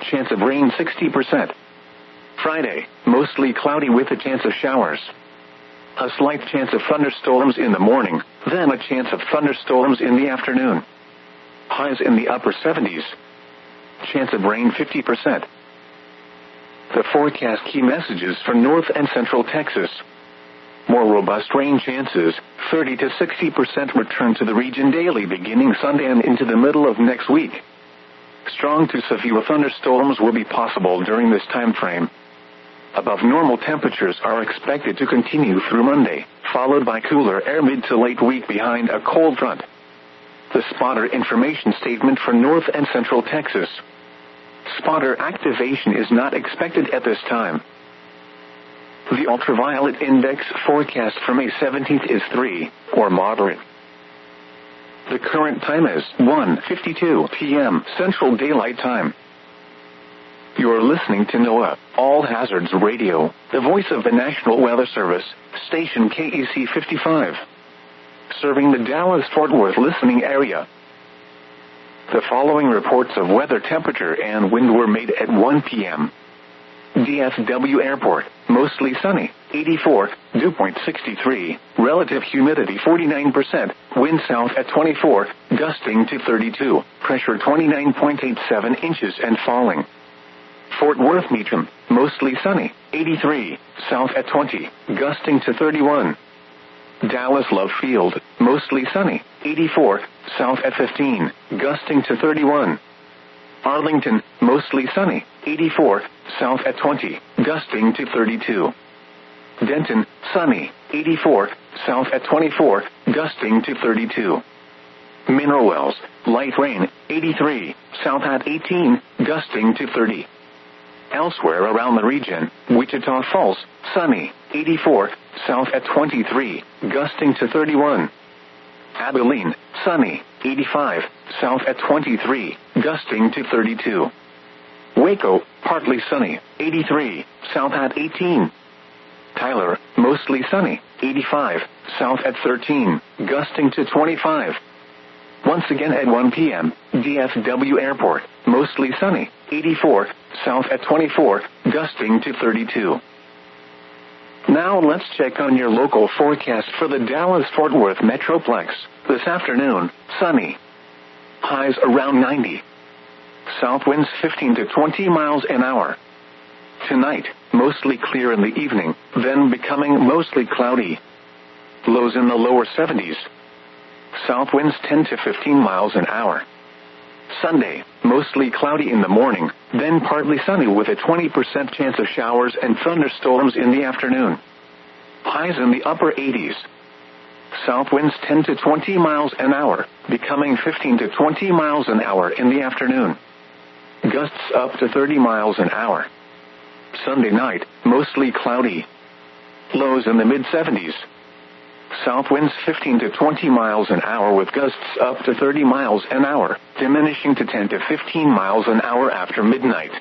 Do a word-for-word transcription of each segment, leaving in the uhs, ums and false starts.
Chance of rain sixty percent. Friday, mostly cloudy with a chance of showers. A slight chance of thunderstorms in the morning, then a chance of thunderstorms in the afternoon. Highs in the upper seventies. Chance of rain fifty percent. The forecast key messages for North and Central Texas. More robust rain chances, thirty to sixty percent return to the region daily beginning Sunday and into the middle of next week. Strong to severe thunderstorms will be possible during this time frame. Above normal temperatures are expected to continue through Monday, followed by cooler air mid to late week behind a cold front. The spotter information statement for North and Central Texas. Spotter activation is not expected at this time. The ultraviolet index forecast for May seventeenth is three, or moderate. The current time is one fifty-two p m Central Daylight Time. You're listening to NOAA, All Hazards Radio, the voice of the National Weather Service, station K E C fifty-five. Serving the Dallas-Fort Worth listening area. The following reports of weather temperature and wind were made at one p m D F W Airport, mostly sunny, eighty-four, dew point sixty-three, relative humidity forty-nine percent, wind south at twenty-four, gusting to thirty-two, pressure twenty-nine point eight seven inches and falling. Fort Worth Meacham, mostly sunny, eighty-three, south at twenty, gusting to thirty-one. Dallas Love Field, mostly sunny, eighty-four, south at fifteen, gusting to thirty-one. Arlington, mostly sunny, eighty-four, south at twenty, gusting to thirty-two. Denton, sunny, eighty-four, south at twenty-four, gusting to thirty-two. Mineral Wells, light rain, eighty-three, south at eighteen, gusting to thirty. Elsewhere around the region, Wichita Falls, sunny, eighty-four, south at twenty-three, gusting to thirty-one. Abilene, sunny, eighty-five, south at twenty-three, gusting to thirty-two. Waco, partly sunny, eighty-three, south at eighteen. Tyler, mostly sunny, eighty-five, south at thirteen, gusting to twenty-five. Once again at one p m, D F W Airport, mostly sunny, eighty-four, south at twenty-four, gusting to thirty-two. Now let's check on your local forecast for the Dallas-Fort Worth Metroplex. This afternoon, sunny. Highs around ninety. South winds fifteen to twenty miles an hour. Tonight, mostly clear in the evening, then becoming mostly cloudy. Lows in the lower seventies. South winds ten to fifteen miles an hour. Sunday, mostly cloudy in the morning, then partly sunny with a twenty percent chance of showers and thunderstorms in the afternoon. Highs in the upper eighties. South winds ten to twenty miles an hour, becoming fifteen to twenty miles an hour in the afternoon. Gusts up to thirty miles an hour. Sunday night, mostly cloudy. Lows in the mid seventies. South winds fifteen to twenty miles an hour with gusts up to thirty miles an hour, diminishing to ten to fifteen miles an hour after midnight.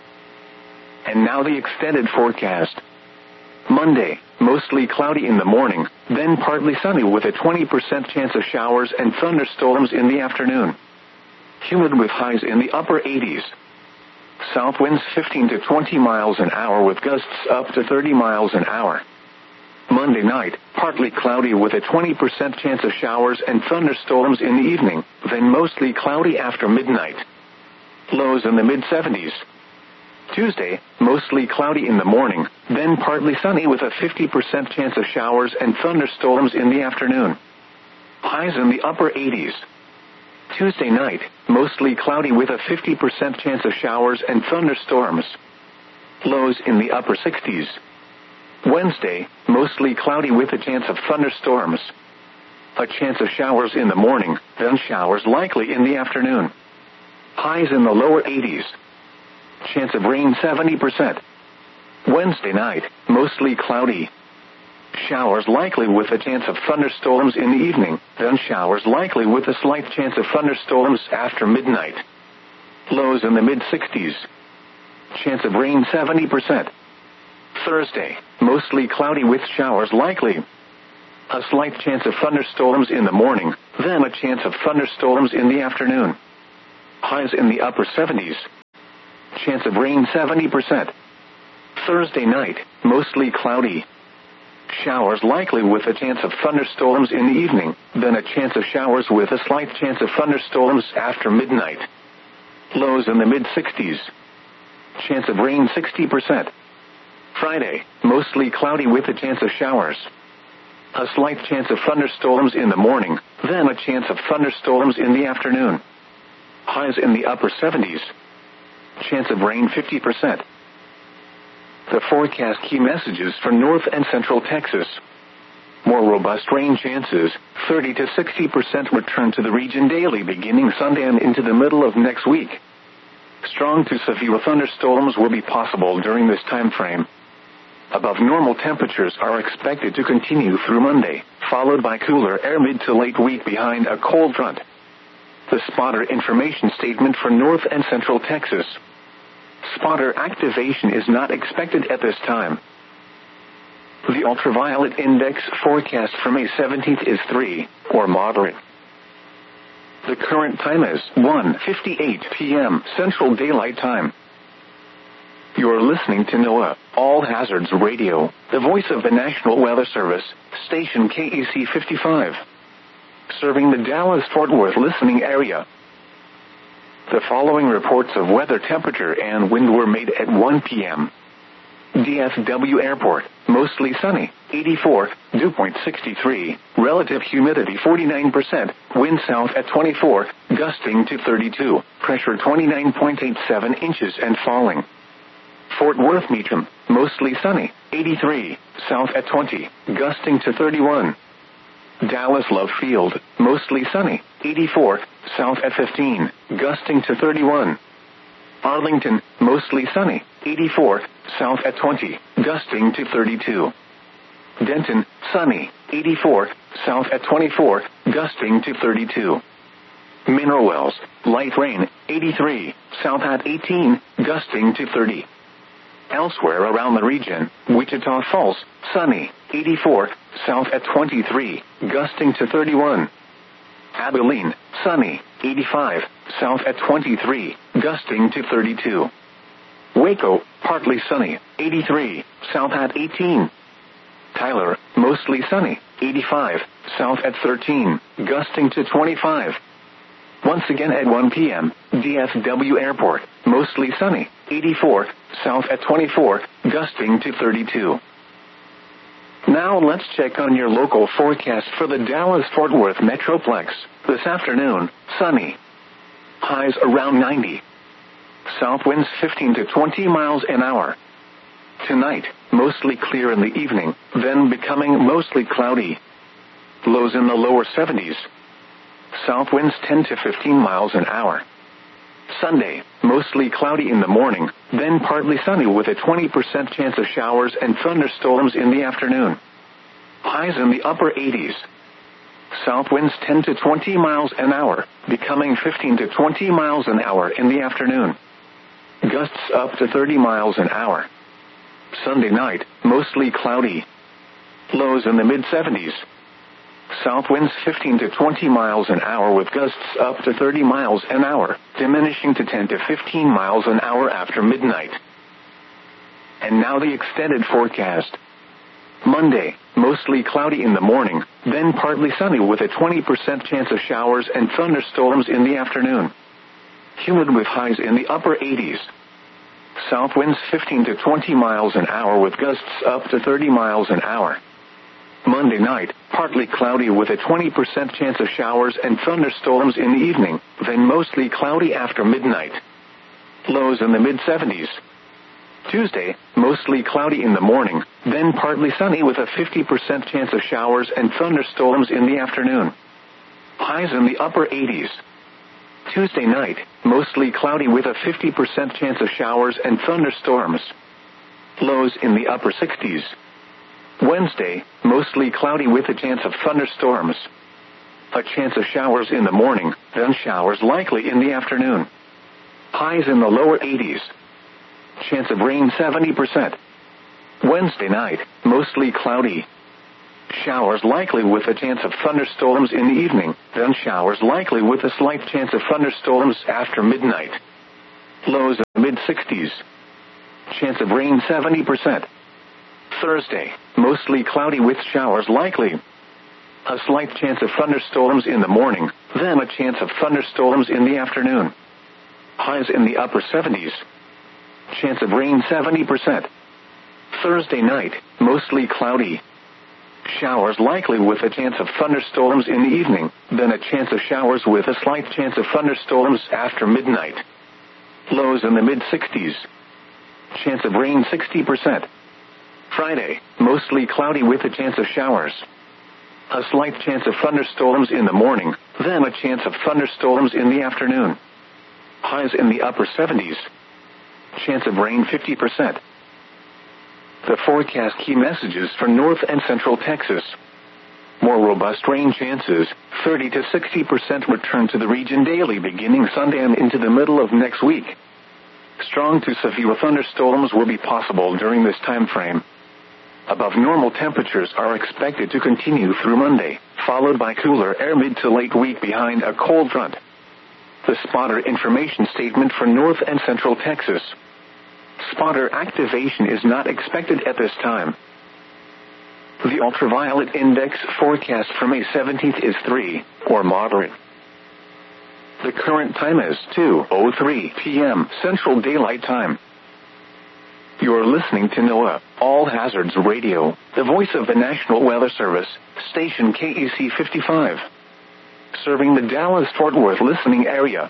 And now the extended forecast. Monday, mostly cloudy in the morning, then partly sunny with a twenty percent chance of showers and thunderstorms in the afternoon. Humid with highs in the upper eighties. South winds fifteen to twenty miles an hour with gusts up to thirty miles an hour. Monday night, partly cloudy with a twenty percent chance of showers and thunderstorms in the evening, then mostly cloudy after midnight. Lows in the mid seventies. Tuesday, mostly cloudy in the morning, then partly sunny with a fifty percent chance of showers and thunderstorms in the afternoon. Highs in the upper eighties. Tuesday night, mostly cloudy with a fifty percent chance of showers and thunderstorms. Lows in the upper sixties. Wednesday, mostly cloudy with a chance of thunderstorms. A chance of showers in the morning, then showers likely in the afternoon. Highs in the lower eighties. Chance of rain seventy percent. Wednesday night, mostly cloudy. Showers likely with a chance of thunderstorms in the evening, then showers likely with a slight chance of thunderstorms after midnight. Lows in the mid sixties. Chance of rain seventy percent. Thursday, mostly cloudy with showers likely. A slight chance of thunderstorms in the morning, then a chance of thunderstorms in the afternoon. Highs in the upper seventies. chance of rain seventy percent. Thursday night, mostly cloudy. Showers likely with a chance of thunderstorms in the evening, then a chance of showers with a slight chance of thunderstorms after midnight. Lows in the mid sixties. Chance of rain sixty percent. Friday, mostly cloudy with a chance of showers. A slight chance of thunderstorms in the morning, then a chance of thunderstorms in the afternoon. Highs in the upper seventies. Chance of rain fifty percent. The forecast key messages for North and Central Texas. More robust rain chances, thirty to sixty percent return to the region daily beginning Sunday and into the middle of next week. Strong to severe thunderstorms will be possible during this time frame. Above normal temperatures are expected to continue through Monday, followed by cooler air mid to late week behind a cold front. The spotter information statement for North and Central Texas. Spotter activation is not expected at this time. The ultraviolet index forecast for May seventeenth is three, or moderate. The current time is one fifty-eight p.m. Central Daylight Time. You're listening to NOAA, All Hazards Radio, the voice of the National Weather Service, station K E C fifty-five. Serving the Dallas-Fort Worth listening area. The following reports of weather temperature and wind were made at one p.m. D F W Airport, mostly sunny, eighty-four, dew point sixty-three, relative humidity forty-nine percent, wind south at twenty-four, gusting to thirty-two, pressure twenty-nine point eight seven inches and falling. Fort Worth Meacham, mostly sunny, eighty-three, south at twenty, gusting to thirty-one. Dallas Love Field, mostly sunny, eighty-four, south at fifteen, gusting to thirty-one. Arlington, mostly sunny, eighty-four, south at twenty, gusting to thirty-two. Denton, sunny, eighty-four, south at twenty-four, gusting to thirty-two. Mineral Wells, light rain, eighty-three, south at eighteen, gusting to thirty. Elsewhere around the region, Wichita Falls, sunny, eighty-four, south at twenty-three, gusting to thirty-one. Abilene, sunny, eighty-five, south at twenty-three, gusting to thirty-two. Waco, partly sunny, eighty-three, south at eighteen. Tyler, mostly sunny, eighty-five, south at thirteen, gusting to twenty-five. Once again at one p.m., D F W Airport, mostly sunny, eighty-four, south at twenty-four, gusting to thirty-two. Now let's check on your local forecast for the Dallas-Fort Worth Metroplex. This afternoon, sunny. Highs around ninety. South winds fifteen to twenty miles an hour. Tonight, mostly clear in the evening, then becoming mostly cloudy. Lows in the lower seventies. South winds ten to fifteen miles an hour. Sunday, mostly cloudy in the morning, then partly sunny with a twenty percent chance of showers and thunderstorms in the afternoon. Highs in the upper eighties. South winds ten to twenty miles an hour, becoming fifteen to twenty miles an hour in the afternoon. Gusts up to thirty miles an hour. Sunday night, mostly cloudy. Lows in the mid seventies. South winds fifteen to twenty miles an hour with gusts up to thirty miles an hour, diminishing to ten to fifteen miles an hour after midnight. And now the extended forecast. Monday, mostly cloudy in the morning, then partly sunny with a twenty percent chance of showers and thunderstorms in the afternoon. Humid with highs in the upper eighties. South winds fifteen to twenty miles an hour with gusts up to thirty miles an hour. Monday night, partly cloudy with a twenty percent chance of showers and thunderstorms in the evening, then mostly cloudy after midnight. Lows in the mid seventies. Tuesday, mostly cloudy in the morning, then partly sunny with a fifty percent chance of showers and thunderstorms in the afternoon. Highs in the upper eighties. Tuesday night, mostly cloudy with a fifty percent chance of showers and thunderstorms. Lows in the upper sixties. Wednesday, mostly cloudy with a chance of thunderstorms. A chance of showers in the morning, then showers likely in the afternoon. Highs in the lower eighties. Chance of rain seventy percent. Wednesday night, mostly cloudy. Showers likely with a chance of thunderstorms in the evening, then showers likely with a slight chance of thunderstorms after midnight. Lows mid sixties. Chance of rain seventy percent. Thursday, mostly cloudy with showers likely. A slight chance of thunderstorms in the morning, then a chance of thunderstorms in the afternoon. Highs in the upper seventies. Chance of rain seventy percent. Thursday night, mostly cloudy. Showers likely with a chance of thunderstorms in the evening, then a chance of showers with a slight chance of thunderstorms after midnight. Lows in the mid sixties. Chance of rain sixty percent. Friday, mostly cloudy with a chance of showers. A slight chance of thunderstorms in the morning, then a chance of thunderstorms in the afternoon. Highs in the upper seventies. Chance of rain fifty percent. The forecast key messages for North and Central Texas. More robust rain chances, thirty to sixty percent return to the region daily beginning Sunday and into the middle of next week. Strong to severe thunderstorms will be possible during this time frame. Above normal temperatures are expected to continue through Monday, followed by cooler air mid to late week behind a cold front. The spotter information statement for North and Central Texas. Spotter activation is not expected at this time. The ultraviolet index forecast for May seventeenth is three, or moderate. The current time is two oh three p.m. Central Daylight Time. You're listening to NOAA, All Hazards Radio, the voice of the National Weather Service, station K E C fifty-five. Serving the Dallas-Fort Worth listening area.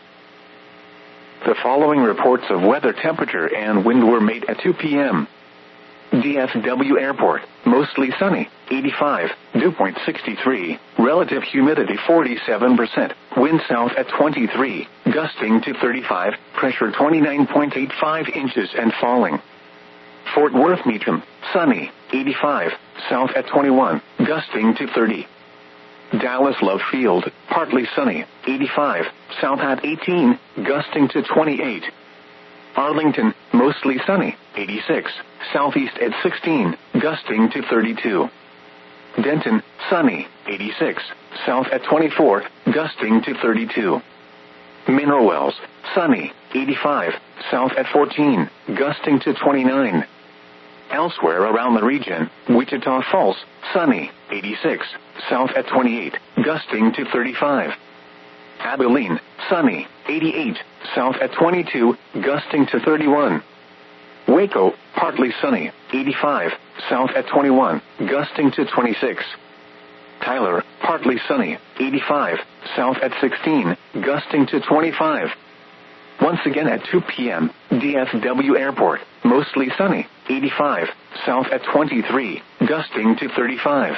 The following reports of weather temperature and wind were made at two p.m. D F W Airport, mostly sunny, eighty-five, dew point sixty-three, relative humidity forty-seven percent, wind south at twenty-three, gusting to thirty-five, pressure twenty-nine point eight five inches and falling. Fort Worth Meacham, sunny, eighty-five, south at twenty-one, gusting to thirty. Dallas Love Field, partly sunny, eighty-five, south at eighteen, gusting to twenty-eight. Arlington, mostly sunny, eighty-six, southeast at sixteen, gusting to thirty-two. Denton, sunny, eighty-six, south at twenty-four, gusting to thirty-two. Mineral Wells, sunny, eighty-five, south at fourteen, gusting to twenty-nine. Elsewhere around the region, Wichita Falls, sunny, eighty-six, south at twenty-eight, gusting to thirty-five. Abilene, sunny, eighty-eight, south at twenty-two, gusting to thirty-one. Waco, partly sunny, eighty-five, south at twenty-one, gusting to twenty-six. Tyler, partly sunny, eighty-five, south at sixteen, gusting to twenty-five. Once again at two p.m., D F W Airport, mostly sunny, eighty-five, south at twenty-three, gusting to thirty-five.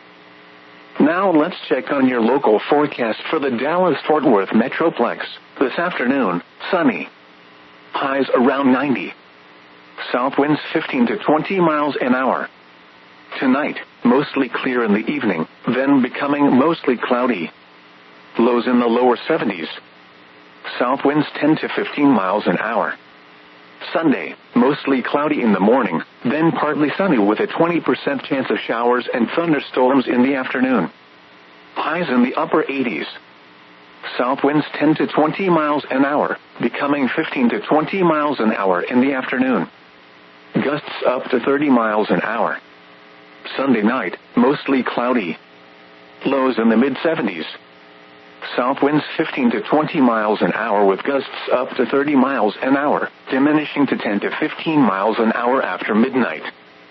Now let's check on your local forecast for the Dallas-Fort Worth Metroplex. This afternoon, sunny. Highs around ninety. South winds fifteen to twenty miles an hour. Tonight, mostly clear in the evening, then becoming mostly cloudy. Lows in the lower seventies. South winds ten to fifteen miles an hour. Sunday, mostly cloudy in the morning, then partly sunny with a twenty percent chance of showers and thunderstorms in the afternoon. Highs in the upper eighties. South winds ten to twenty miles an hour, becoming fifteen to twenty miles an hour in the afternoon. Gusts up to thirty miles an hour. Sunday night, mostly cloudy. Lows in the mid seventies. South winds fifteen to twenty miles an hour with gusts up to thirty miles an hour, diminishing to ten to fifteen miles an hour after midnight.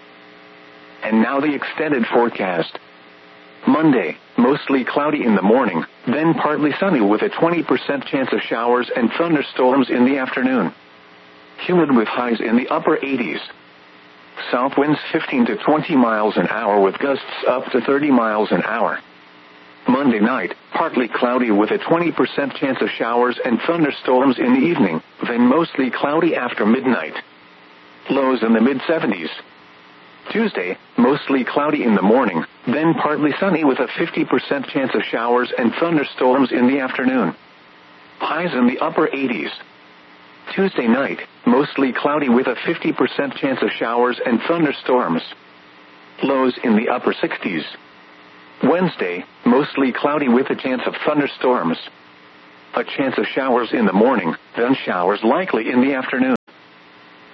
And now the extended forecast. Monday, mostly cloudy in the morning, then partly sunny with a twenty percent chance of showers and thunderstorms in the afternoon. Humid with highs in the upper eighties. South winds fifteen to twenty miles an hour with gusts up to thirty miles an hour. Monday night, partly cloudy with a twenty percent chance of showers and thunderstorms in the evening, then mostly cloudy after midnight. Lows in the mid seventies. Tuesday, mostly cloudy in the morning, then partly sunny with a fifty percent chance of showers and thunderstorms in the afternoon. Highs in the upper eighties. Tuesday night, mostly cloudy with a fifty percent chance of showers and thunderstorms. Lows in the upper sixties. Wednesday, mostly cloudy with a chance of thunderstorms. A chance of showers in the morning, then showers likely in the afternoon.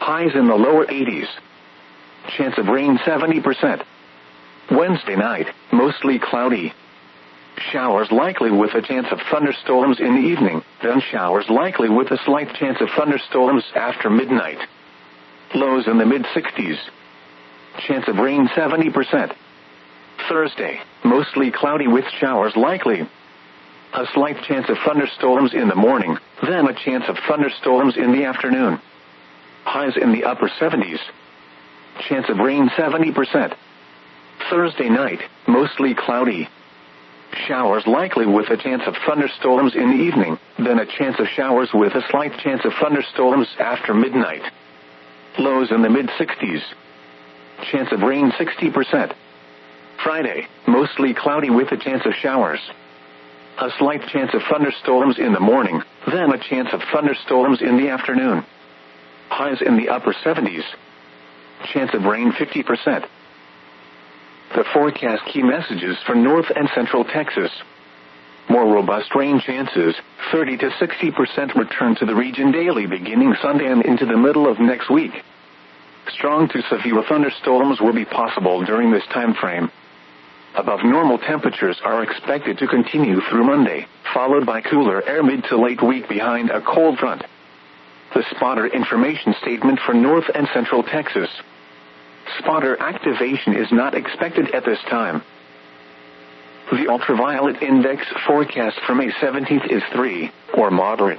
Highs in the lower eighties. Chance of rain seventy percent. Wednesday night, mostly cloudy. Showers likely with a chance of thunderstorms in the evening, then showers likely with a slight chance of thunderstorms after midnight. Lows in the mid-sixties. Chance of rain seventy percent. Thursday, mostly cloudy with showers likely. A slight chance of thunderstorms in the morning, then a chance of thunderstorms in the afternoon. Highs in the upper seventies. Chance of rain seventy percent. Thursday night, mostly cloudy. Showers likely with a chance of thunderstorms in the evening, then a chance of showers with a slight chance of thunderstorms after midnight. Lows in the mid-sixties. Chance of rain sixty percent. Friday, mostly cloudy with a chance of showers. A slight chance of thunderstorms in the morning, then a chance of thunderstorms in the afternoon. Highs in the upper seventies. Chance of rain fifty percent. The forecast key messages for North and Central Texas. More robust rain chances, thirty to sixty percent return to the region daily beginning Sunday and into the middle of next week. Strong to severe thunderstorms will be possible during this time frame. Above normal temperatures are expected to continue through Monday, followed by cooler air mid to late week behind a cold front. The spotter information statement for North and Central Texas. Spotter activation is not expected at this time. The ultraviolet index forecast for May seventeenth is three, or moderate.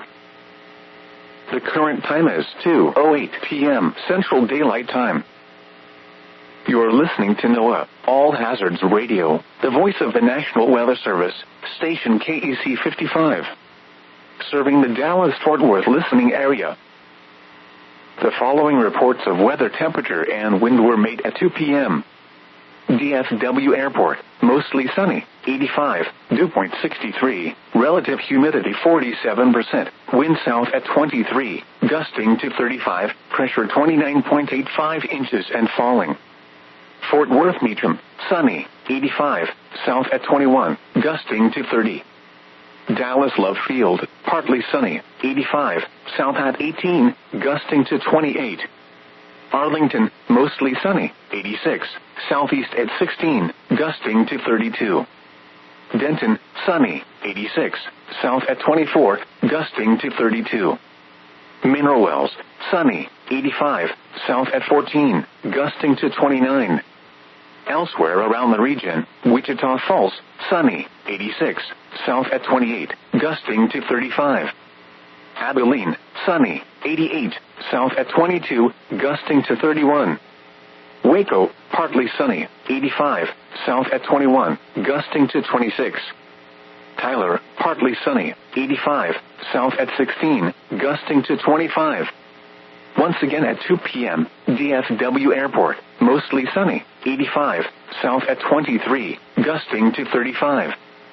The current time is two oh eight p.m. Central Daylight Time. You're listening to NOAA, All Hazards Radio, the voice of the National Weather Service, station K E C fifty-five. Serving the Dallas-Fort Worth listening area. The following reports of weather temperature and wind were made at two p.m. D F W Airport, mostly sunny, eighty-five, dew point sixty-three, relative humidity forty-seven percent, wind south at twenty-three, gusting to thirty-five, pressure twenty-nine point eight five inches and falling. Fort Worth Meacham, sunny, eighty-five, south at twenty-one, gusting to thirty. Dallas Love Field, partly sunny, eighty-five, south at eighteen, gusting to twenty-eight. Arlington, mostly sunny, eighty-six, southeast at sixteen, gusting to thirty-two. Denton, sunny, eighty-six, south at twenty-four, gusting to thirty-two. Mineral Wells, sunny, eighty-five, south at fourteen, gusting to twenty-nine. Elsewhere around the region, Wichita Falls, sunny, eighty-six, south at twenty-eight, gusting to thirty-five. Abilene, sunny, eighty-eight, south at twenty-two, gusting to thirty-one. Waco, partly sunny, eighty-five, south at twenty-one, gusting to twenty-six. Tyler, partly sunny, eighty-five, south at sixteen, gusting to twenty-five. Once again at two p.m., D F W Airport, mostly sunny, eighty-five, south at twenty-three, gusting to thirty-five.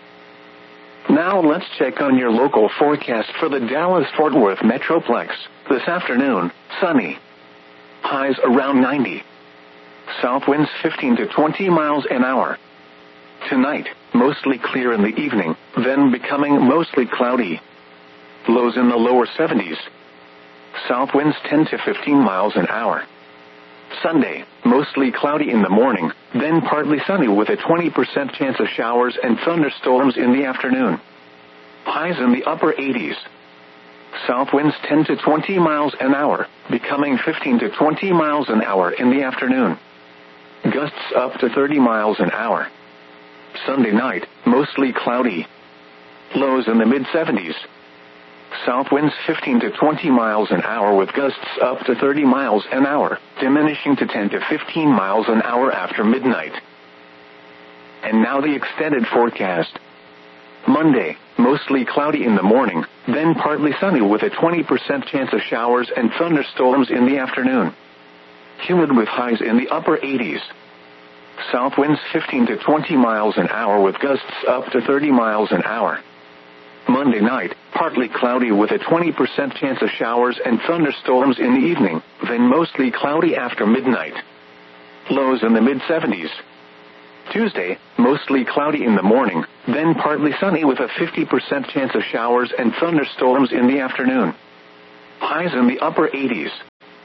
Now let's check on your local forecast for the Dallas-Fort Worth Metroplex. This afternoon, sunny. Highs around ninety. South winds fifteen to twenty miles an hour. Tonight, mostly clear in the evening, then becoming mostly cloudy. Lows in the lower seventies. South winds ten to fifteen miles an hour. Sunday, mostly cloudy in the morning, then partly sunny with a twenty percent chance of showers and thunderstorms in the afternoon. Highs in the upper eighties. South winds ten to twenty miles an hour, becoming fifteen to twenty miles an hour in the afternoon. Gusts up to thirty miles an hour. Sunday night, mostly cloudy. Lows in the mid-seventies. South winds fifteen to twenty miles an hour with gusts up to thirty miles an hour, diminishing to ten to fifteen miles an hour after midnight. And now the extended forecast. Monday, mostly cloudy in the morning, then partly sunny with a twenty percent chance of showers and thunderstorms in the afternoon. Humid with highs in the upper eighties. South winds fifteen to twenty miles an hour with gusts up to thirty miles an hour. Monday night, partly cloudy with a twenty percent chance of showers and thunderstorms in the evening, then mostly cloudy after midnight. Lows in the mid-seventies. Tuesday, mostly cloudy in the morning, then partly sunny with a fifty percent chance of showers and thunderstorms in the afternoon. Highs in the upper eighties.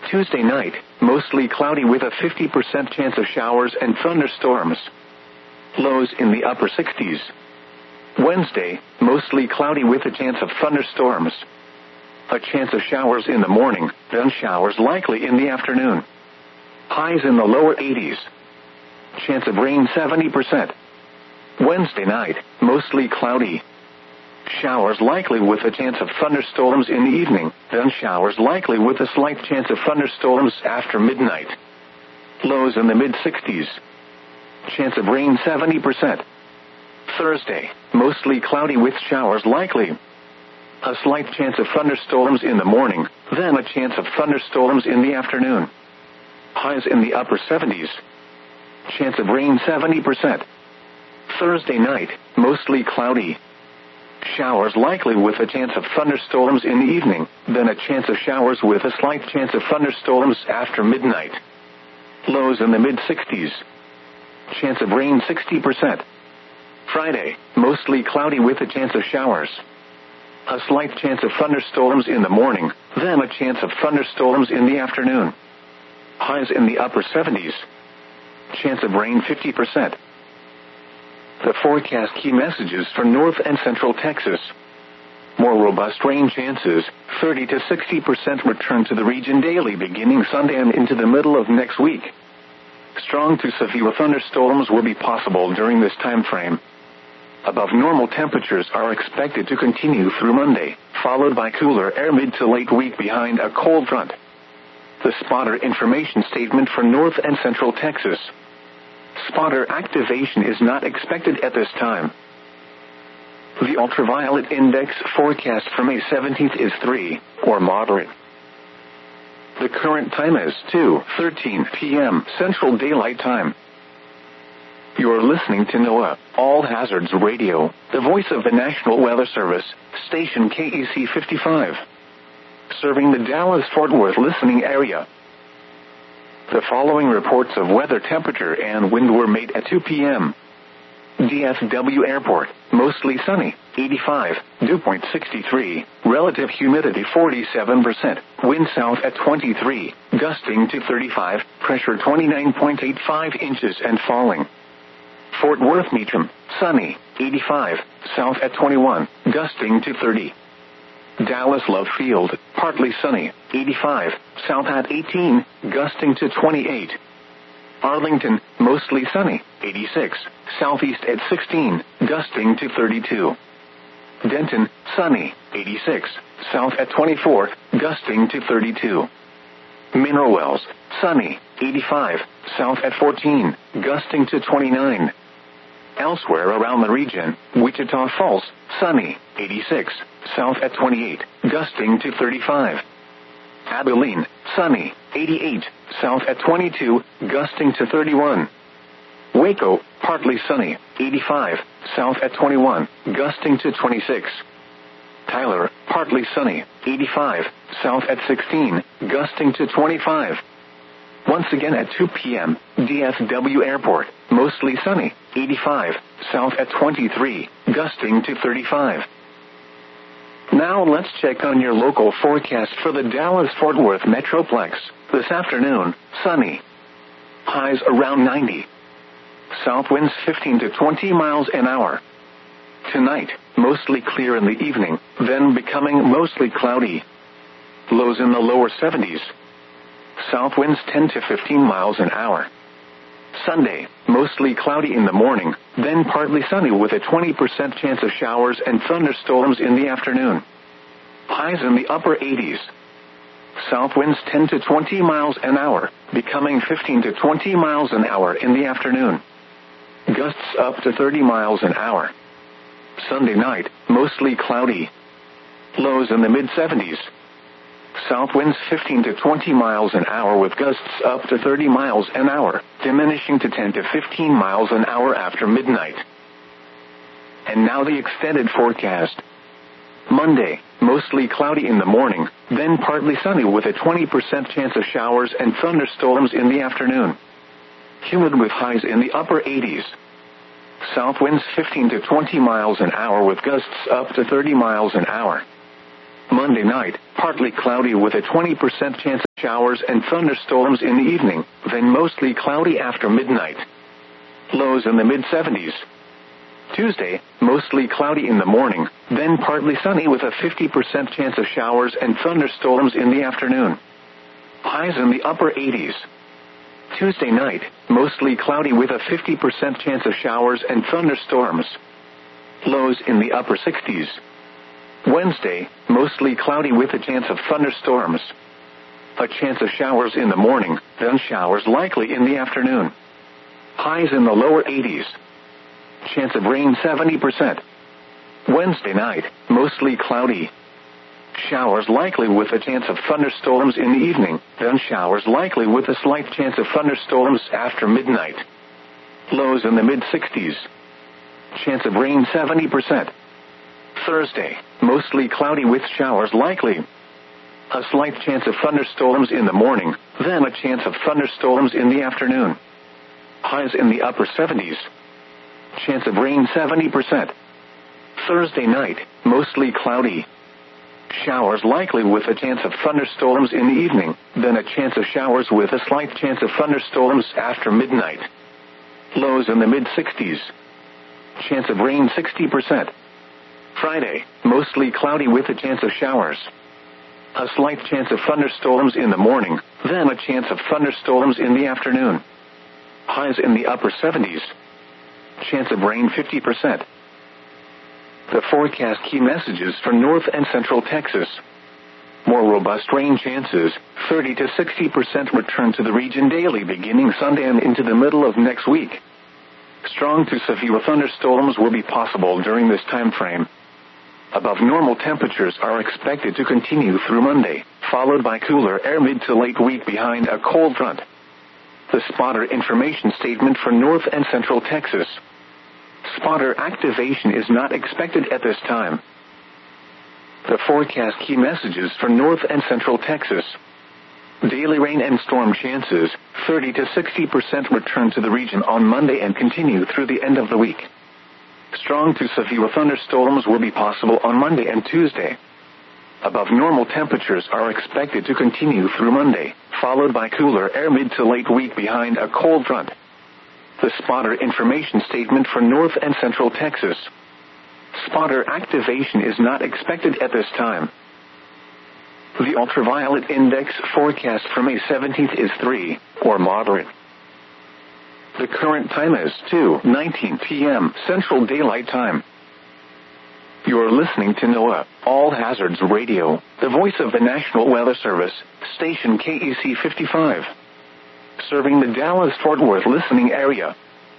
Tuesday night, mostly cloudy with a fifty percent chance of showers and thunderstorms. Lows in the upper sixties. Wednesday, mostly cloudy with a chance of thunderstorms. A chance of showers in the morning, then showers likely in the afternoon. Highs in the lower eighties. Chance of rain seventy percent. Wednesday night, mostly cloudy. Showers likely with a chance of thunderstorms in the evening, then showers likely with a slight chance of thunderstorms after midnight. Lows in the mid-sixties. Chance of rain seventy percent. Thursday, mostly cloudy with showers likely. A slight chance of thunderstorms in the morning, then a chance of thunderstorms in the afternoon. Highs in the upper seventies. Chance of rain seventy percent. Thursday night, mostly cloudy. Showers likely with a chance of thunderstorms in the evening, then a chance of showers with a slight chance of thunderstorms after midnight. Lows in the mid-sixties. Chance of rain sixty percent. Friday, mostly cloudy with a chance of showers. A slight chance of thunderstorms in the morning, then a chance of thunderstorms in the afternoon. Highs in the upper seventies. Chance of rain fifty percent. The forecast key messages for North and Central Texas. More robust rain chances, thirty to sixty percent return to the region daily beginning Sunday and into the middle of next week. Strong to severe thunderstorms will be possible during this time frame. Above normal temperatures are expected to continue through Monday, followed by cooler air mid to late week behind a cold front. The spotter information statement for North and Central Texas. Spotter activation is not expected at this time. The ultraviolet index forecast for May seventeenth is three, or moderate. The current time is two thirteen p.m. Central Daylight Time. You're listening to NOAA, All Hazards Radio, the voice of the National Weather Service, station K E C fifty-five. Serving the Dallas-Fort Worth listening area. The following reports of weather temperature and wind were made at two p.m. D F W Airport, mostly sunny, eighty-five, dew point sixty-three, relative humidity forty-seven percent, wind south at twenty-three, gusting to thirty-five, pressure twenty-nine point eight five inches and falling. Fort Worth Meacham, sunny, eighty-five, south at twenty-one, gusting to thirty. Dallas Love Field, partly sunny, eighty-five, south at eighteen, gusting to twenty-eight. Arlington, mostly sunny, eighty-six, southeast at sixteen, gusting to thirty-two. Denton, sunny, eighty-six, south at twenty-four, gusting to thirty-two. Mineral Wells, sunny, eighty-five, south at fourteen, gusting to twenty-nine. Elsewhere around the region, Wichita Falls, sunny, eighty-six, south at twenty-eight, gusting to thirty-five. Abilene, sunny, eighty-eight, south at twenty-two, gusting to thirty-one. Waco, partly sunny, eighty-five, south at twenty-one, gusting to twenty-six. Tyler, partly sunny, eighty-five, south at sixteen, gusting to twenty-five. Once again at two p.m., D F W Airport, mostly sunny, eighty-five, south at twenty-three, gusting to thirty-five. Now let's check on your local forecast for the Dallas-Fort Worth Metroplex. This afternoon, sunny. Highs around ninety. South winds fifteen to twenty miles an hour. Tonight, mostly clear in the evening, then becoming mostly cloudy. Lows in the lower seventies. South winds ten to fifteen miles an hour. Sunday, mostly cloudy in the morning, then partly sunny with a twenty percent chance of showers and thunderstorms in the afternoon. Highs in the upper eighties. South winds ten to twenty miles an hour, becoming fifteen to twenty miles an hour in the afternoon. Gusts up to thirty miles an hour. Sunday night, mostly cloudy. Lows in the mid-seventies. South winds fifteen to twenty miles an hour with gusts up to thirty miles an hour, diminishing to ten to fifteen miles an hour after midnight. And now the extended forecast. Monday, mostly cloudy in the morning, then partly sunny with a twenty percent chance of showers and thunderstorms in the afternoon. Humid with highs in the upper eighties. South winds fifteen to twenty miles an hour with gusts up to thirty miles an hour. Monday night, partly cloudy with a twenty percent chance of showers and thunderstorms in the evening, then mostly cloudy after midnight. Lows in the mid seventies. Tuesday, mostly cloudy in the morning, then partly sunny with a fifty percent chance of showers and thunderstorms in the afternoon. Highs in the upper eighties. Tuesday night, mostly cloudy with a fifty percent chance of showers and thunderstorms. Lows in the upper sixties. Wednesday, mostly cloudy with a chance of thunderstorms. A chance of showers in the morning, then showers likely in the afternoon. Highs in the lower eighties. Chance of rain seventy percent. Wednesday night, mostly cloudy. Showers likely with a chance of thunderstorms in the evening, then showers likely with a slight chance of thunderstorms after midnight. Lows in the mid sixties. Chance of rain seventy percent. Thursday, mostly cloudy with showers likely. A slight chance of thunderstorms in the morning, then a chance of thunderstorms in the afternoon. Highs in the upper seventies. Chance of rain seventy percent. Thursday night, mostly cloudy. Showers likely with a chance of thunderstorms in the evening, then a chance of showers with a slight chance of thunderstorms after midnight. Lows in the mid sixties. Chance of rain sixty percent. Friday, mostly cloudy with a chance of showers. A slight chance of thunderstorms in the morning, then a chance of thunderstorms in the afternoon. Highs in the upper seventies. Chance of rain fifty percent. The forecast key messages for North and Central Texas. More robust rain chances, thirty to sixty percent return to the region daily beginning Sunday and into the middle of next week. Strong to severe thunderstorms will be possible during this time frame. Above normal temperatures are expected to continue through Monday, followed by cooler air mid to late week behind a cold front. The spotter information statement for North and Central Texas. Spotter activation is not expected at this time. The forecast key messages for North and Central Texas. Daily rain and storm chances, thirty to sixty percent return to the region on Monday and continue through the end of the week. Strong to severe thunderstorms will be possible on Monday and Tuesday. Above normal temperatures are expected to continue through Monday, followed by cooler air mid to late week behind a cold front. The spotter information statement for North and Central Texas. Spotter activation is not expected at this time. The ultraviolet index forecast for May seventeenth is three, or moderate. The current time is two nineteen p.m. Central Daylight Time. You're listening to NOAA, All Hazards Radio, the voice of the National Weather Service, station K E C fifty-five. Serving the Dallas-Fort Worth listening area.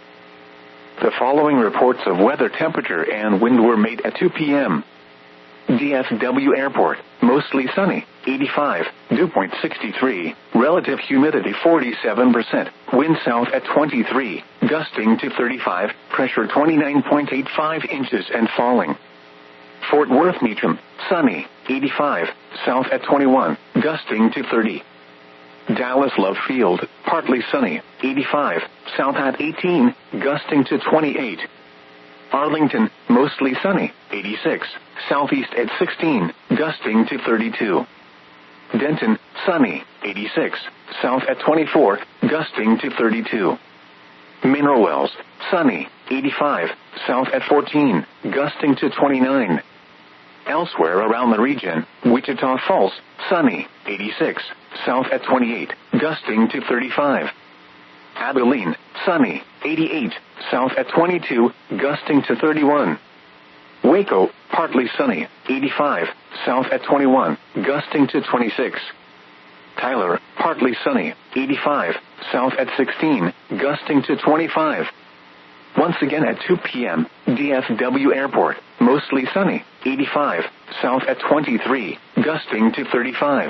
The following reports of weather temperature and wind were made at two p.m. D F W Airport, mostly sunny, eighty-five, dew point sixty-three, relative humidity forty-seven percent, wind south at twenty-three, gusting to thirty-five, pressure twenty-nine point eight five inches and falling. Fort Worth Meacham, sunny, eighty-five, south at twenty-one, gusting to thirty. Dallas Love Field, partly sunny, eighty-five, south at eighteen, gusting to twenty-eight. Arlington, mostly sunny, eighty-six, southeast at sixteen, gusting to thirty-two. Denton, sunny, eighty-six, south at twenty-four, gusting to thirty-two. Mineral Wells, sunny, eighty-five, south at fourteen, gusting to twenty-nine. Elsewhere around the region, Wichita Falls, sunny, eighty-six, south at twenty-eight, gusting to thirty-five. Abilene, sunny, eighty-eight, south at twenty-two, gusting to thirty-one. Waco, partly sunny, eighty-five, south at twenty-one, gusting to twenty-six. Tyler, partly sunny, eighty-five, south at sixteen, gusting to twenty-five. Once again at two p.m., D F W Airport, mostly sunny, eighty-five, south at twenty-three, gusting to thirty-five.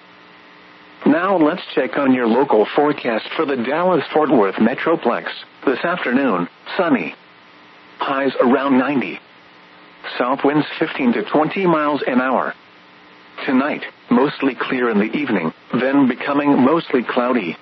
Now let's check on your local forecast for the Dallas-Fort Worth Metroplex. This afternoon, sunny. Highs around ninety. South winds fifteen to twenty miles an hour. Tonight, mostly clear in the evening, then becoming mostly cloudy.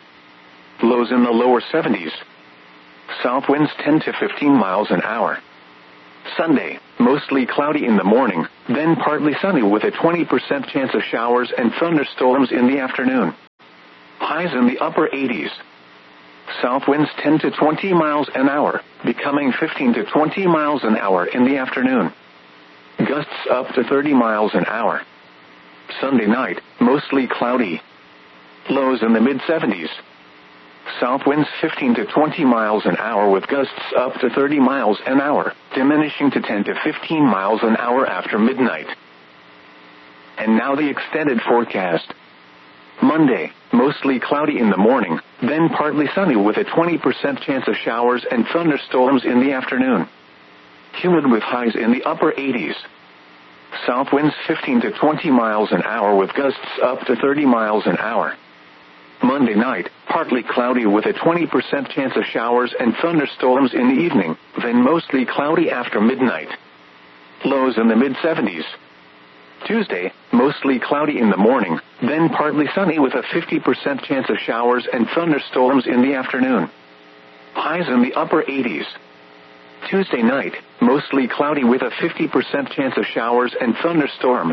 Lows in the lower seventies. South winds ten to fifteen miles an hour. Sunday, mostly cloudy in the morning, then partly sunny with a twenty percent chance of showers and thunderstorms in the afternoon. Highs in the upper eighties. South winds ten to twenty miles an hour, becoming fifteen to twenty miles an hour in the afternoon. Gusts up to thirty miles an hour. Sunday night, mostly cloudy. Lows in the mid seventies. South winds fifteen to twenty miles an hour with gusts up to thirty miles an hour, diminishing to ten to fifteen miles an hour after midnight. And now the extended forecast. Monday, mostly cloudy in the morning, then partly sunny with a twenty percent chance of showers and thunderstorms in the afternoon. Humid with highs in the upper eighties. South winds fifteen to twenty miles an hour with gusts up to thirty miles an hour. Monday night, partly cloudy with a twenty percent chance of showers and thunderstorms in the evening, then mostly cloudy after midnight. Lows in the mid seventies. Tuesday, mostly cloudy in the morning, then partly sunny with a fifty percent chance of showers and thunderstorms in the afternoon. Highs in the upper eighties. Tuesday night, mostly cloudy with a fifty percent chance of showers and thunderstorms.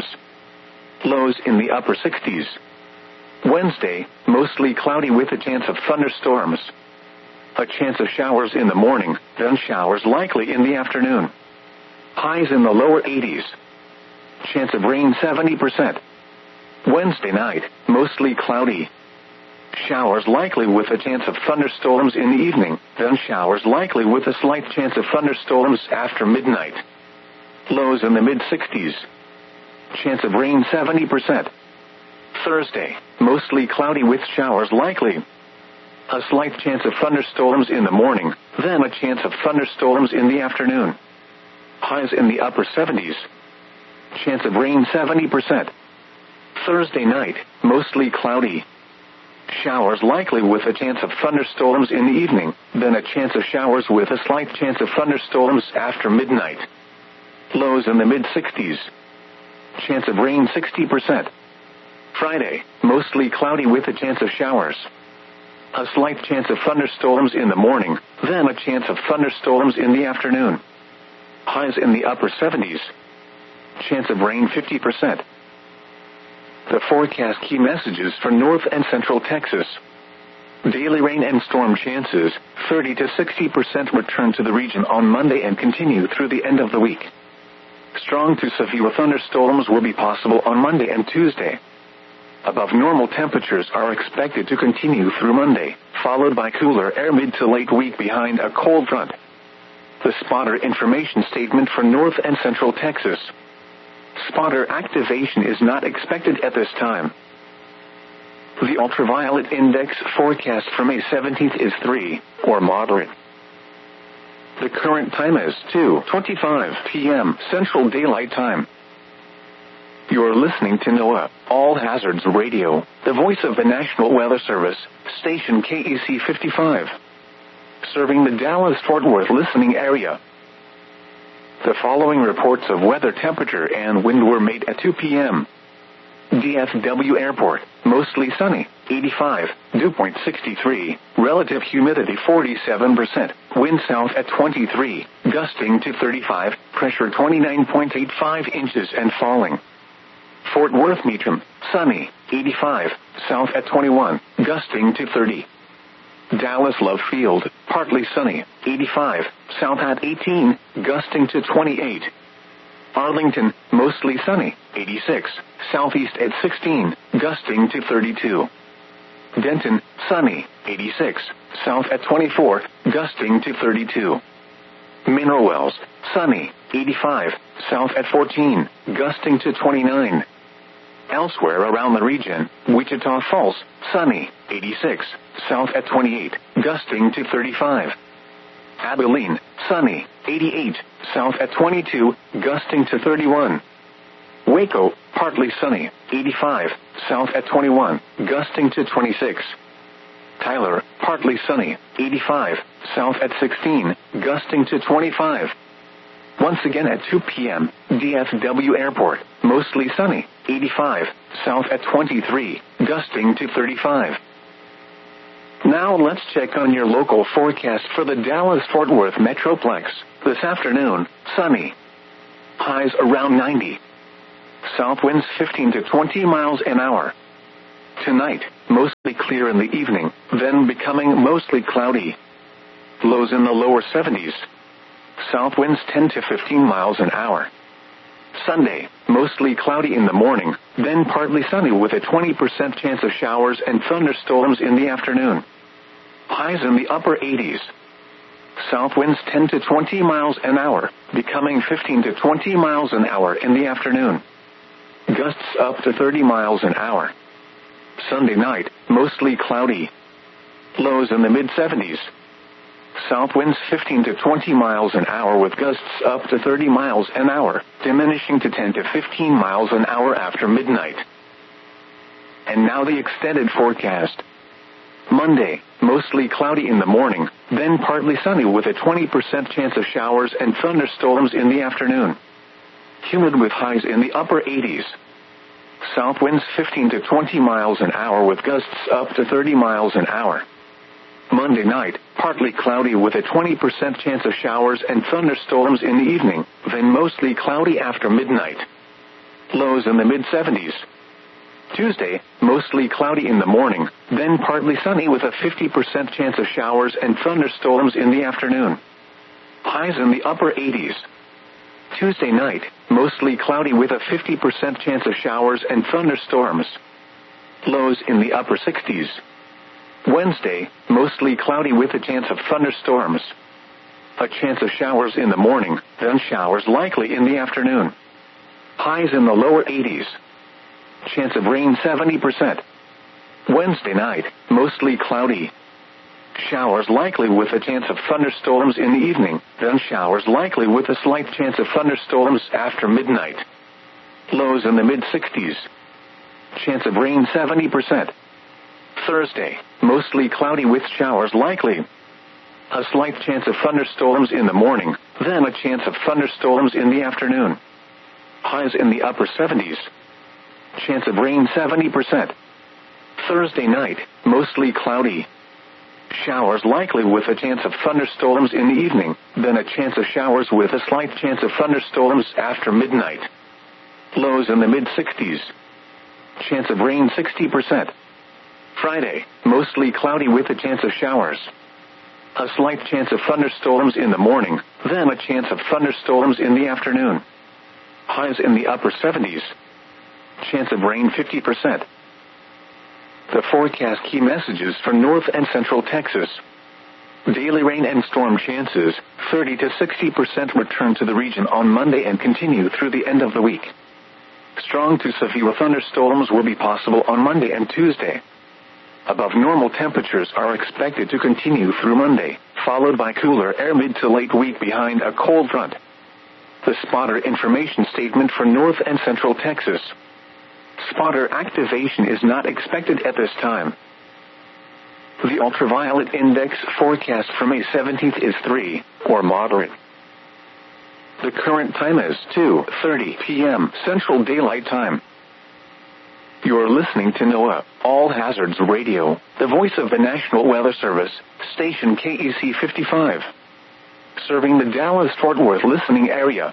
Lows in the upper sixties. Wednesday, mostly cloudy with a chance of thunderstorms. A chance of showers in the morning, then showers likely in the afternoon. Highs in the lower eighties. Chance of rain seventy percent. Wednesday night, mostly cloudy. Showers likely with a chance of thunderstorms in the evening, then showers likely with a slight chance of thunderstorms after midnight. Lows in the mid sixties. Chance of rain seventy percent. Thursday, mostly cloudy with showers likely. A slight chance of thunderstorms in the morning, then a chance of thunderstorms in the afternoon. Highs in the upper seventies. Chance of rain seventy percent. Thursday night, mostly cloudy. Showers likely with a chance of thunderstorms in the evening, then a chance of showers with a slight chance of thunderstorms after midnight. Lows in the mid sixties. Chance of rain sixty percent. Friday, mostly cloudy with a chance of showers. A slight chance of thunderstorms in the morning, then a chance of thunderstorms in the afternoon. Highs in the upper seventies. Chance of rain fifty percent. The forecast key messages for North and Central Texas. Daily rain and storm chances, thirty to sixty percent return to the region on Monday and continue through the end of the week. Strong to severe thunderstorms will be possible on Monday and Tuesday. Above normal temperatures are expected to continue through Monday, followed by cooler air mid to late week behind a cold front. The spotter information statement for North and Central Texas. Spotter activation is not expected at this time. The ultraviolet index forecast for May seventeenth is three, or moderate. The current time is two twenty-five p.m. Central Daylight Time. You're listening to NOAA, All Hazards Radio, the voice of the National Weather Service, station K E C fifty-five. Serving the Dallas-Fort Worth listening area. The following reports of weather temperature and wind were made at two p.m. D F W Airport, mostly sunny, eighty-five, dew point sixty-three, relative humidity forty-seven percent, wind south at twenty-three, gusting to thirty-five, pressure twenty-nine point eight five inches and falling. Fort Worth Meacham, sunny, eighty-five, south at twenty-one, gusting to thirty. Dallas Love Field, partly sunny, eighty-five, south at eighteen, gusting to twenty-eight. Arlington, mostly sunny, eighty-six, southeast at sixteen, gusting to thirty-two. Denton, sunny, eighty-six, south at twenty-four, gusting to thirty-two. Mineral Wells, sunny, eighty-five, south at fourteen, gusting to twenty-nine. Elsewhere around the region, Wichita Falls, sunny, eighty-six, south at twenty-eight, gusting to thirty-five. Abilene, sunny, eighty-eight, south at twenty-two, gusting to thirty-one. Waco, partly sunny, eighty-five, south at twenty-one, gusting to twenty-six. Tyler, partly sunny, eighty-five, south at sixteen, gusting to twenty-five. Once again at two p.m., D F W Airport, mostly sunny, eighty-five, south at twenty-three, gusting to thirty-five. Now let's check on your local forecast for the Dallas-Fort Worth Metroplex. This afternoon, sunny. Highs around ninety. South winds fifteen to twenty miles an hour. Tonight, mostly clear in the evening, then becoming mostly cloudy. Lows in the lower seventies. South winds ten to fifteen miles an hour. Sunday, mostly cloudy in the morning, then partly sunny with a twenty percent chance of showers and thunderstorms in the afternoon. Highs in the upper eighties. South winds ten to twenty miles an hour, becoming fifteen to twenty miles an hour in the afternoon. Gusts up to thirty miles an hour. Sunday night, mostly cloudy. Lows in the mid seventies. South winds fifteen to twenty miles an hour with gusts up to thirty miles an hour, diminishing to ten to fifteen miles an hour after midnight. And now the extended forecast. Monday, mostly cloudy in the morning, then partly sunny with a twenty percent chance of showers and thunderstorms in the afternoon. Humid with highs in the upper eighties. South winds fifteen to twenty miles an hour with gusts up to thirty miles an hour. Monday night, partly cloudy with a twenty percent chance of showers and thunderstorms in the evening, then mostly cloudy after midnight. Lows in the mid seventies. Tuesday, mostly cloudy in the morning, then partly sunny with a fifty percent chance of showers and thunderstorms in the afternoon. Highs in the upper eighties. Tuesday night, mostly cloudy with a fifty percent chance of showers and thunderstorms. Lows in the upper sixties. Wednesday, mostly cloudy with a chance of thunderstorms. A chance of showers in the morning, then showers likely in the afternoon. Highs in the lower eighties. Chance of rain seventy percent. Wednesday night, mostly cloudy. Showers likely with a chance of thunderstorms in the evening, then showers likely with a slight chance of thunderstorms after midnight. Lows in the mid sixties. Chance of rain seventy percent. Thursday, mostly cloudy with showers likely. A slight chance of thunderstorms in the morning, then a chance of thunderstorms in the afternoon. Highs in the upper seventies. Chance of rain seventy percent. Thursday night, mostly cloudy. Showers likely with a chance of thunderstorms in the evening, then a chance of showers with a slight chance of thunderstorms after midnight. Lows in the mid sixties. Chance of rain sixty percent. Friday, mostly cloudy with a chance of showers. A slight chance of thunderstorms in the morning, then a chance of thunderstorms in the afternoon. Highs in the upper seventies. Chance of rain fifty percent. The forecast key messages for North and Central Texas. Daily rain and storm chances, thirty to sixty percent return to the region on Monday and continue through the end of the week. Strong to severe thunderstorms will be possible on Monday and Tuesday. Above normal temperatures are expected to continue through Monday, followed by cooler air mid to late week behind a cold front. The spotter information statement for North and Central Texas. Spotter activation is not expected at this time. The ultraviolet index forecast for May seventeenth is three, or moderate. The current time is two thirty p.m. Central Daylight Time. You're listening to NOAA, All Hazards Radio, the voice of the National Weather Service, station K E C fifty-five. Serving the Dallas-Fort Worth listening area.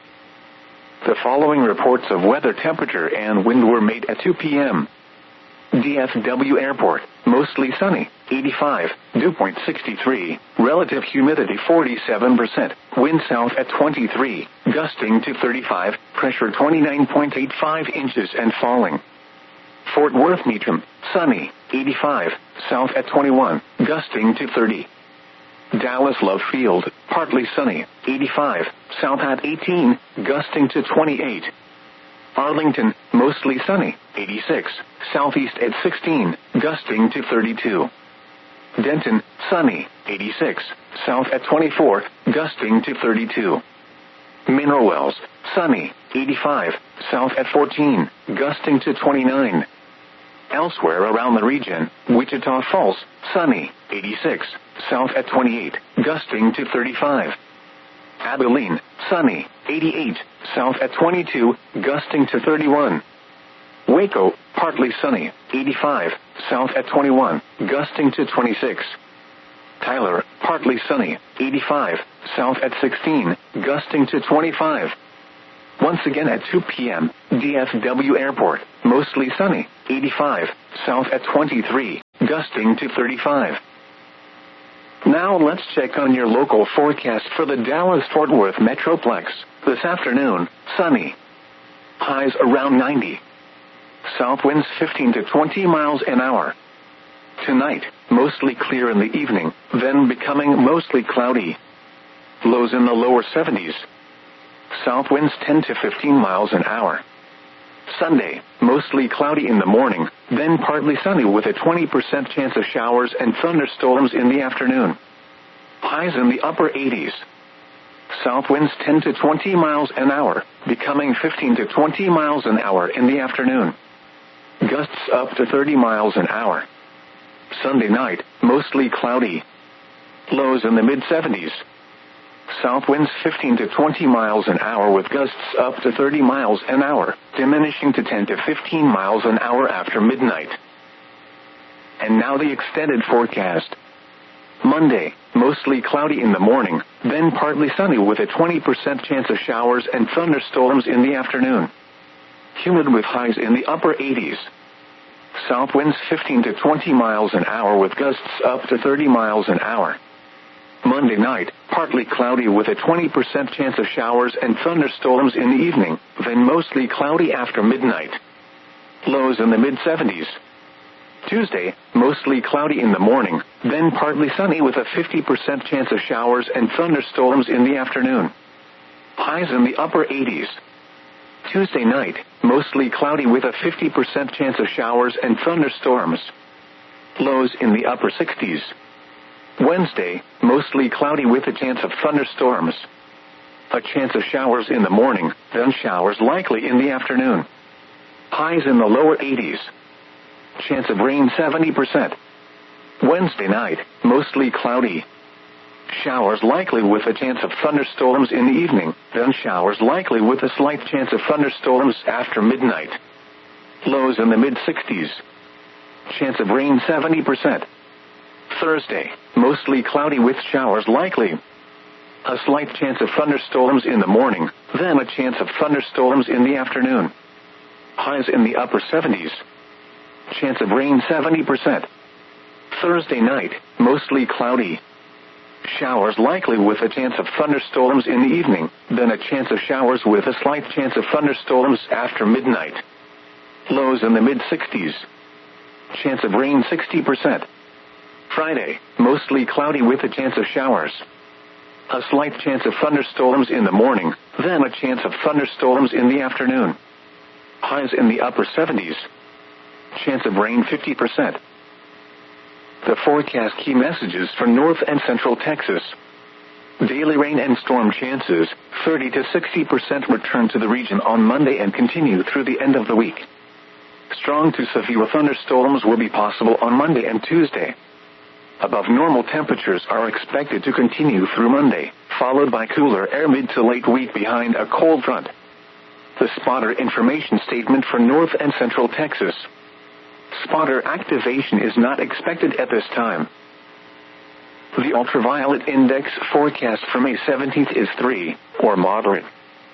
The following reports of weather temperature and wind were made at two p.m. D F W Airport, mostly sunny, eighty-five, dew point sixty-three, relative humidity forty-seven percent, wind south at twenty-three, gusting to thirty-five, pressure twenty-nine point eight five inches and falling. Fort Worth Meacham, sunny, eighty-five, south at twenty-one, gusting to thirty. Dallas Love Field, partly sunny, eighty-five, south at eighteen, gusting to twenty-eight. Arlington, mostly sunny, eighty-six, southeast at sixteen, gusting to thirty-two. Denton, sunny, eighty-six, south at twenty-four, gusting to thirty-two. Mineral Wells, sunny, eighty-five, south at fourteen, gusting to twenty-nine. Elsewhere around the region, Wichita Falls, sunny, eighty-six, south at twenty-eight, gusting to thirty-five. Abilene, sunny, eighty-eight, south at twenty-two, gusting to thirty-one. Waco, partly sunny, eighty-five, south at twenty-one, gusting to twenty-six. Tyler, partly sunny, eighty-five, south at sixteen, gusting to twenty-five. Once again at two p.m., D F W Airport, mostly sunny, eighty-five, south at twenty-three, gusting to thirty-five. Now let's check on your local forecast for the Dallas-Fort Worth Metroplex. This afternoon, sunny. Highs around ninety. South winds fifteen to twenty miles an hour. Tonight, mostly clear in the evening, then becoming mostly cloudy. Lows in the lower seventies. South winds ten to fifteen miles an hour. Sunday, mostly cloudy in the morning, then partly sunny with a twenty percent chance of showers and thunderstorms in the afternoon. Highs in the upper eighties. South winds ten to twenty miles an hour, becoming fifteen to twenty miles an hour in the afternoon. Gusts up to thirty miles an hour. Sunday night, mostly cloudy. Lows in the mid seventies. South winds fifteen to twenty miles an hour with gusts up to thirty miles an hour, diminishing to ten to fifteen miles an hour after midnight. And now the extended forecast. Monday, mostly cloudy in the morning, then partly sunny with a twenty percent chance of showers and thunderstorms in the afternoon. Humid with highs in the upper eighties. South winds fifteen to twenty miles an hour with gusts up to thirty miles an hour. Monday night, partly cloudy with a twenty percent chance of showers and thunderstorms in the evening, then mostly cloudy after midnight. Lows in the mid seventies. Tuesday, mostly cloudy in the morning, then partly sunny with a fifty percent chance of showers and thunderstorms in the afternoon. Highs in the upper eighties. Tuesday night, mostly cloudy with a fifty percent chance of showers and thunderstorms. Lows in the upper sixties. Wednesday, mostly cloudy with a chance of thunderstorms. A chance of showers in the morning, then showers likely in the afternoon. Highs in the lower eighties. Chance of rain seventy percent. Wednesday night, mostly cloudy. Showers likely with a chance of thunderstorms in the evening, then showers likely with a slight chance of thunderstorms after midnight. Lows in the mid sixties. Chance of rain seventy percent. Thursday, mostly cloudy with showers likely. A slight chance of thunderstorms in the morning, then a chance of thunderstorms in the afternoon. Highs in the upper seventies. Chance of rain seventy percent. Thursday night, mostly cloudy. Showers likely with a chance of thunderstorms in the evening, then a chance of showers with a slight chance of thunderstorms after midnight. Lows in the mid sixties. Chance of rain sixty percent. Friday, mostly cloudy with a chance of showers. A slight chance of thunderstorms in the morning, then a chance of thunderstorms in the afternoon. Highs in the upper seventies. Chance of rain fifty percent. The forecast key messages for North and Central Texas. Daily rain and storm chances, thirty to sixty percent return to the region on Monday and continue through the end of the week. Strong to severe thunderstorms will be possible on Monday and Tuesday. Above normal temperatures are expected to continue through Monday, followed by cooler air mid to late week behind a cold front. The spotter information statement for North and Central Texas. Spotter activation is not expected at this time. The ultraviolet index forecast for May seventeenth is three, or moderate.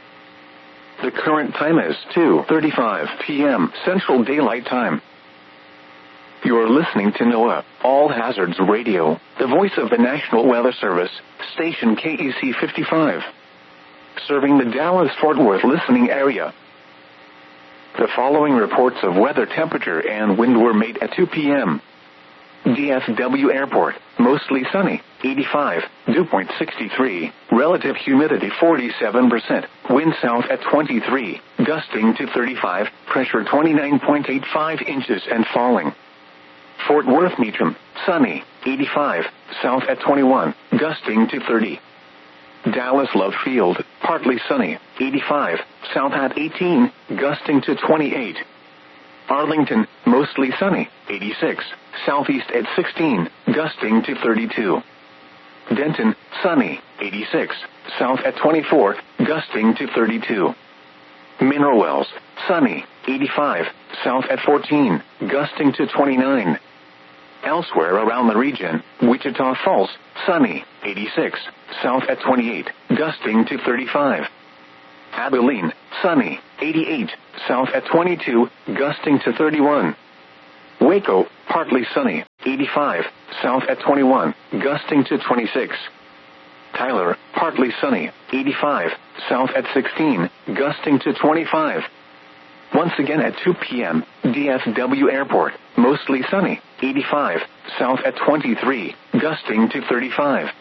The current time is two thirty-five p.m. Central Daylight Time. You're listening to NOAA, All Hazards Radio, the voice of the National Weather Service, station K E C fifty-five. Serving the Dallas-Fort Worth listening area. The following reports of weather temperature and wind were made at two p.m. D F W Airport, mostly sunny, eighty-five, dew point sixty-three, relative humidity forty-seven percent, wind south at twenty-three, gusting to thirty-five, pressure twenty-nine point eight five inches and falling. Fort Worth Meacham, sunny, eighty-five, south at twenty-one, gusting to thirty. Dallas Love Field, partly sunny, eighty-five, south at eighteen, gusting to twenty-eight. Arlington, mostly sunny, eighty-six, southeast at sixteen, gusting to thirty-two. Denton, sunny, eighty-six, south at twenty-four, gusting to thirty-two. Mineral Wells, sunny, eighty-five, south at fourteen, gusting to twenty-nine. Elsewhere around the region, Wichita Falls, sunny, eighty-six, south at twenty-eight, gusting to thirty-five. Abilene, sunny, eighty-eight, south at twenty-two, gusting to thirty-one. Waco, partly sunny, eighty-five, south at twenty-one, gusting to twenty-six. Tyler, partly sunny, eighty-five, south at sixteen, gusting to twenty-five. Once again at two p.m., D F W Airport, mostly sunny, eighty-five, south at twenty-three, gusting to thirty-five.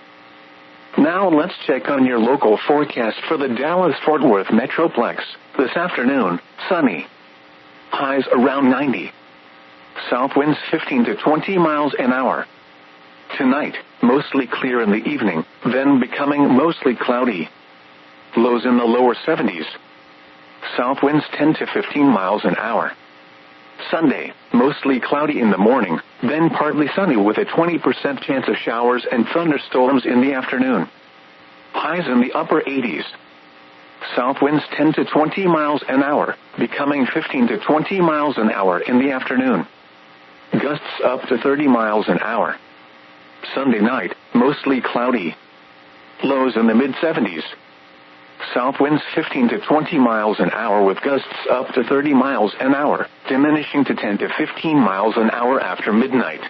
Now let's check on your local forecast for the Dallas-Fort Worth Metroplex. This afternoon, sunny. Highs around ninety. South winds fifteen to twenty miles an hour. Tonight, mostly clear in the evening, then becoming mostly cloudy. Lows in the lower seventies. South winds ten to fifteen miles an hour. Sunday, mostly cloudy in the morning, then partly sunny with a twenty percent chance of showers and thunderstorms in the afternoon. Highs in the upper eighties. South winds ten to twenty miles an hour, becoming fifteen to twenty miles an hour in the afternoon. Gusts up to thirty miles an hour. Sunday night, mostly cloudy. Lows in the mid-seventies. South winds fifteen to twenty miles an hour with gusts up to thirty miles an hour, diminishing to ten to fifteen miles an hour after midnight.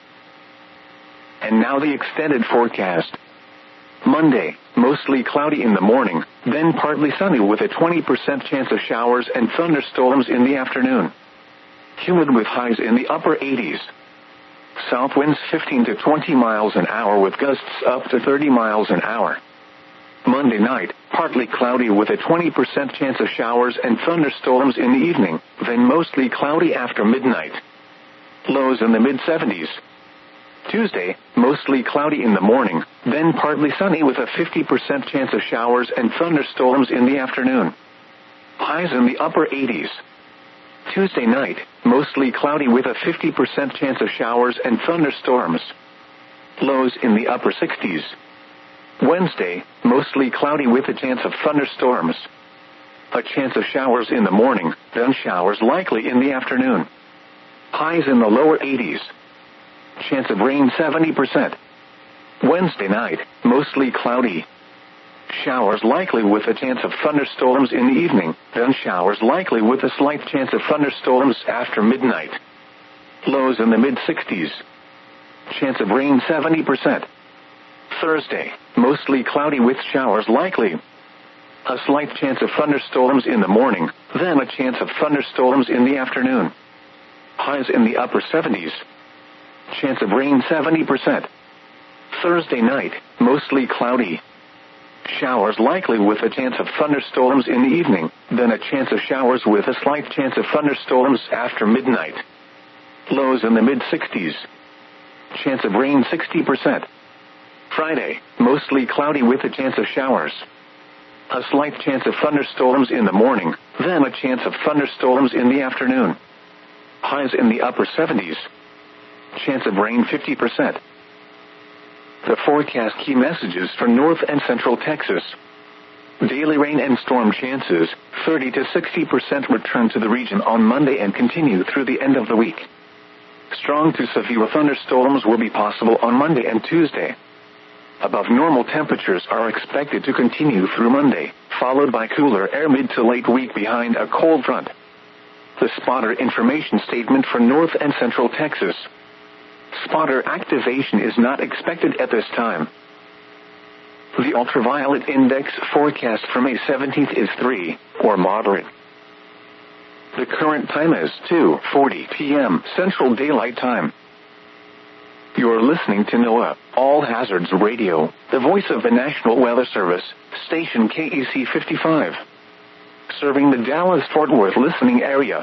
And now the extended forecast. Monday, mostly cloudy in the morning, then partly sunny with a twenty percent chance of showers and thunderstorms in the afternoon. Humid with highs in the upper eighties. South winds fifteen to twenty miles an hour with gusts up to thirty miles an hour. Monday night, partly cloudy with a twenty percent chance of showers and thunderstorms in the evening, then mostly cloudy after midnight. Lows in the mid-seventies. Tuesday, mostly cloudy in the morning, then partly sunny with a fifty percent chance of showers and thunderstorms in the afternoon. Highs in the upper eighties. Tuesday night, mostly cloudy with a fifty percent chance of showers and thunderstorms. Lows in the upper sixties. Wednesday, mostly cloudy with a chance of thunderstorms. A chance of showers in the morning, then showers likely in the afternoon. Highs in the lower eighties. Chance of rain seventy percent. Wednesday night, mostly cloudy. Showers likely with a chance of thunderstorms in the evening, then showers likely with a slight chance of thunderstorms after midnight. Lows in the mid-sixties. Chance of rain seventy percent. Thursday, mostly cloudy with showers likely. A slight chance of thunderstorms in the morning, then a chance of thunderstorms in the afternoon. Highs in the upper seventies. Chance of rain seventy percent. Thursday night, mostly cloudy. Showers likely with a chance of thunderstorms in the evening, then a chance of showers with a slight chance of thunderstorms after midnight. Lows in the mid-sixties. Chance of rain sixty percent. Friday, mostly cloudy with a chance of showers. A slight chance of thunderstorms in the morning, then a chance of thunderstorms in the afternoon. Highs in the upper seventies. Chance of rain fifty percent. The forecast key messages for North and Central Texas. Daily rain and storm chances, thirty to sixty percent return to the region on Monday and continue through the end of the week. Strong to severe thunderstorms will be possible on Monday and Tuesday. Above normal temperatures are expected to continue through Monday, followed by cooler air mid to late week behind a cold front. The spotter information statement for North and Central Texas. Spotter activation is not expected at this time. The ultraviolet index forecast for May seventeenth is three, or moderate. The current time is two forty p.m. Central Daylight Time. You're listening to NOAA, All Hazards Radio, the voice of the National Weather Service, station K E C fifty-five. Serving the Dallas-Fort Worth listening area.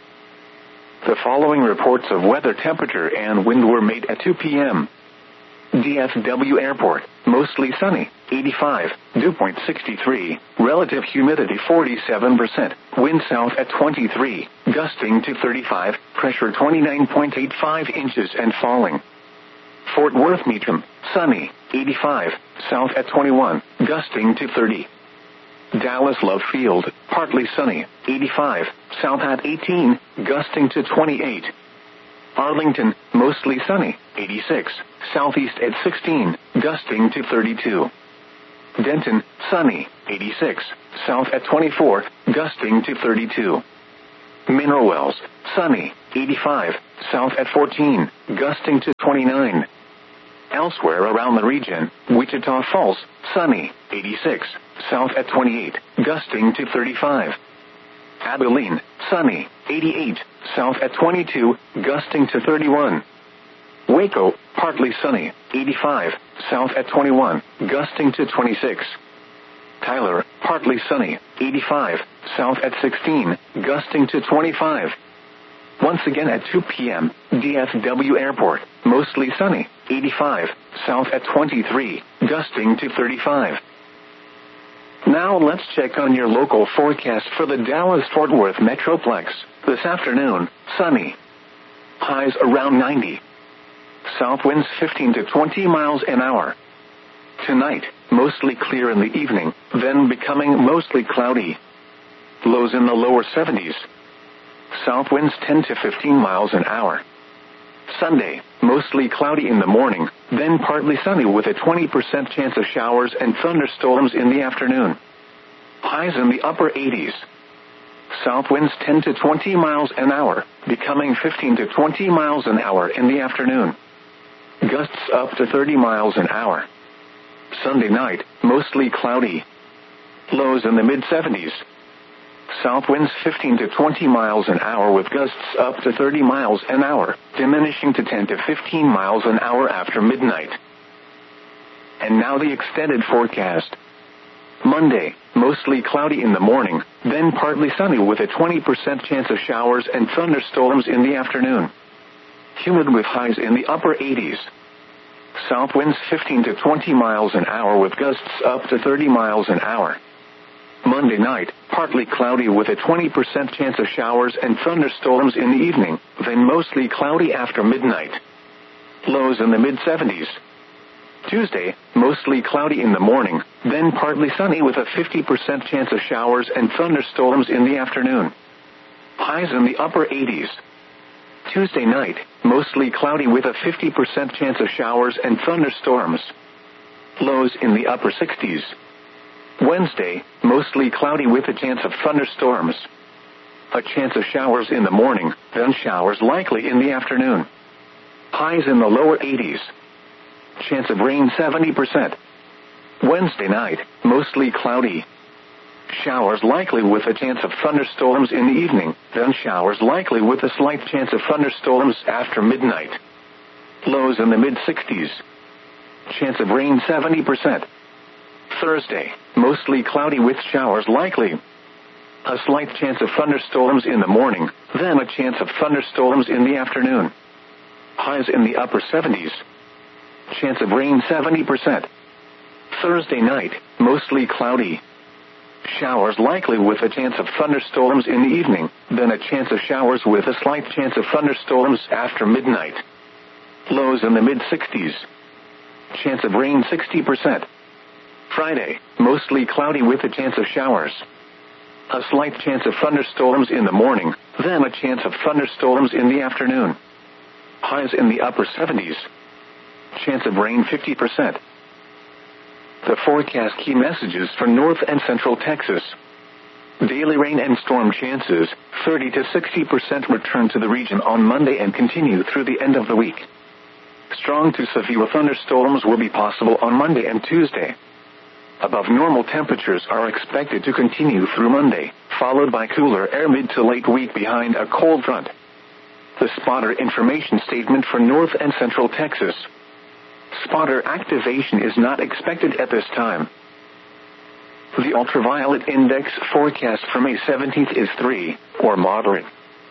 The following reports of weather temperature and wind were made at two p.m. D F W Airport, mostly sunny, eighty-five, dew point sixty-three, relative humidity forty-seven percent, wind south at twenty-three, gusting to thirty-five, pressure twenty-nine point eight five inches and falling. Fort Worth Meacham, sunny, eighty-five, south at twenty-one, gusting to thirty. Dallas Love Field, partly sunny, eighty-five, south at eighteen, gusting to twenty-eight. Arlington, mostly sunny, eighty-six, southeast at sixteen, gusting to thirty-two. Denton, sunny, eighty-six, south at twenty-four, gusting to thirty-two. Mineral Wells, sunny, eighty-five, south at fourteen, gusting to twenty-nine. Elsewhere around the region, Wichita Falls, sunny, eighty-six, south at twenty-eight, gusting to thirty-five. Abilene, sunny, eighty-eight, south at twenty-two, gusting to thirty-one. Waco, partly sunny, eighty-five, south at twenty-one, gusting to twenty-six. Tyler, partly sunny, eighty-five, south at sixteen, gusting to twenty-five. Once again at two p.m., D F W Airport, mostly sunny, eighty-five, south at twenty-three, gusting to thirty-five. Now let's check on your local forecast for the Dallas-Fort Worth Metroplex. This afternoon, sunny. Highs around ninety. South winds fifteen to twenty miles an hour. Tonight, mostly clear in the evening, then becoming mostly cloudy. Lows in the lower seventies. South winds ten to fifteen miles an hour. Sunday, mostly cloudy in the morning, then partly sunny with a twenty percent chance of showers and thunderstorms in the afternoon. Highs in the upper eighties. South winds ten to twenty miles an hour, becoming fifteen to twenty miles an hour in the afternoon. Gusts up to thirty miles an hour. Sunday night, mostly cloudy. Lows in the mid seventies. South winds fifteen to twenty miles an hour with gusts up to thirty miles an hour, diminishing to ten to fifteen miles an hour after midnight. And now the extended forecast. Monday, mostly cloudy in the morning, then partly sunny with a twenty percent chance of showers and thunderstorms in the afternoon. Humid with highs in the upper eighties. South winds fifteen to twenty miles an hour with gusts up to thirty miles an hour. Monday night, partly cloudy with a twenty percent chance of showers and thunderstorms in the evening, then mostly cloudy after midnight. Lows in the mid seventies. Tuesday, mostly cloudy in the morning, then partly sunny with a fifty percent chance of showers and thunderstorms in the afternoon. Highs in the upper eighties. Tuesday night, mostly cloudy with a fifty percent chance of showers and thunderstorms. Lows in the upper sixties. Wednesday, mostly cloudy with a chance of thunderstorms. A chance of showers in the morning, then showers likely in the afternoon. Highs in the lower eighties. Chance of rain seventy percent. Wednesday night, mostly cloudy. Showers likely with a chance of thunderstorms in the evening, then showers likely with a slight chance of thunderstorms after midnight. Lows in the mid sixties. Chance of rain seventy percent. Thursday, mostly cloudy with showers likely. A slight chance of thunderstorms in the morning, then a chance of thunderstorms in the afternoon. Highs in the upper seventies. Chance of rain seventy percent. Thursday night, mostly cloudy. Showers likely with a chance of thunderstorms in the evening, then a chance of showers with a slight chance of thunderstorms after midnight. Lows in the mid sixties. Chance of rain sixty percent. Friday, mostly cloudy with a chance of showers. A slight chance of thunderstorms in the morning, then a chance of thunderstorms in the afternoon. Highs in the upper seventies. Chance of rain fifty percent. The forecast key messages for North and Central Texas. Daily rain and storm chances, thirty to sixty percent return to the region on Monday and continue through the end of the week. Strong to severe thunderstorms will be possible on Monday and Tuesday. Above normal temperatures are expected to continue through Monday, followed by cooler air mid to late week behind a cold front. The spotter information statement for North and Central Texas. Spotter activation is not expected at this time. The ultraviolet index forecast for May seventeenth is three, or moderate.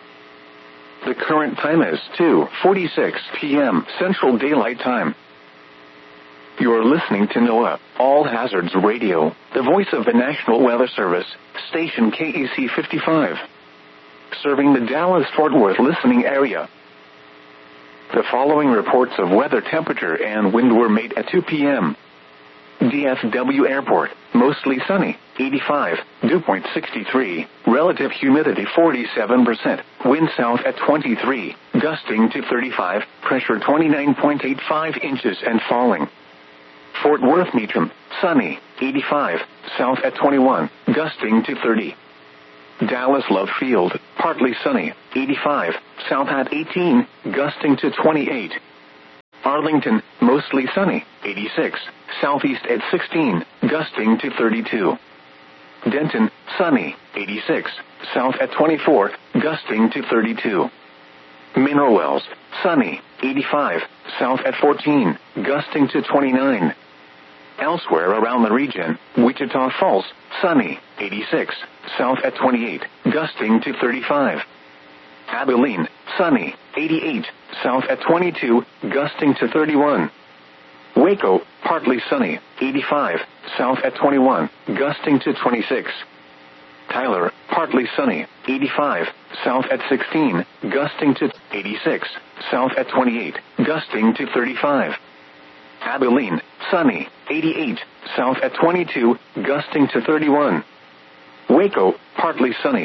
The current time is two forty-six p.m. Central Daylight Time. You're listening to NOAA, All Hazards Radio, the voice of the National Weather Service, station K E C fifty-five. Serving the Dallas-Fort Worth listening area. The following reports of weather temperature and wind were made at two p.m. D F W Airport, mostly sunny, eighty-five, dew point sixty-three, relative humidity forty-seven percent, wind south at twenty-three, gusting to thirty-five, pressure twenty-nine point eight five inches and falling. Fort Worth Meacham, sunny, eighty-five, south at twenty-one, gusting to thirty. Dallas Love Field, partly sunny, eighty-five, south at eighteen, gusting to twenty-eight. Arlington, mostly sunny, eighty-six, southeast at sixteen, gusting to thirty-two. Denton, sunny, eighty-six, south at twenty-four, gusting to thirty-two. Mineral Wells, sunny, eighty-five, south at fourteen, gusting to twenty-nine. Elsewhere around the region, Wichita Falls, sunny, eighty-six, south at twenty-eight, gusting to thirty-five. Abilene, sunny, eighty-eight, south at twenty-two, gusting to thirty-one. Waco, partly sunny, eighty-five, south at twenty-one, gusting to twenty-six. Tyler, partly sunny, eighty-five, south at sixteen, gusting to eighty-six, south at twenty-eight, gusting to thirty-five. Abilene, sunny, eighty-eight, south at twenty-two, gusting to thirty-one. Waco, partly sunny,